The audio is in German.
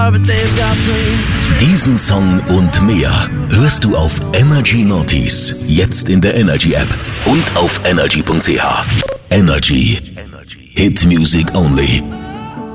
Diesen Song und mehr hörst du auf Energy Northeast, jetzt in der Energy App und auf energy.ch. Energy. Hit Music Only.